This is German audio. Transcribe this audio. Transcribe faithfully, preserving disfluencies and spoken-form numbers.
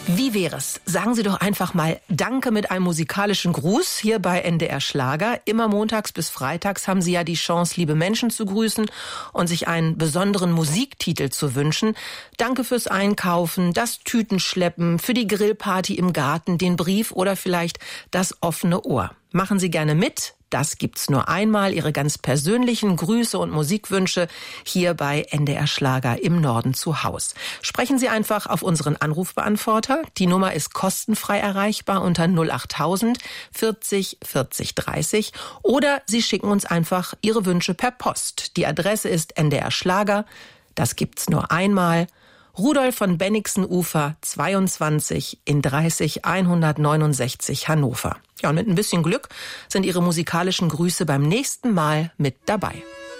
Wie wäre es? Sagen Sie doch einfach mal Danke mit einem musikalischen Gruß hier bei N D R Schlager. Immer montags bis freitags haben Sie ja die Chance, liebe Menschen zu grüßen und sich einen besonderen Musiktitel zu wünschen. Danke fürs Einkaufen, das Tütenschleppen, für die Grillparty im Garten, den Brief oder vielleicht das offene Ohr. Machen Sie gerne mit. Das gibt's nur einmal. Ihre ganz persönlichen Grüße und Musikwünsche hier bei N D R Schlager im Norden zu Haus. Sprechen Sie einfach auf unseren Anrufbeantworter. Die Nummer ist kostenfrei erreichbar unter null achttausend vierzig vierzig dreißig. Oder Sie schicken uns einfach Ihre Wünsche per Post. Die Adresse ist N D R Schlager. Das gibt's nur einmal. Rudolf von Bennigsen-Ufer zweiundzwanzig in dreißig hundertneunundsechzig Hannover. Ja, und mit ein bisschen Glück sind Ihre musikalischen Grüße beim nächsten Mal mit dabei.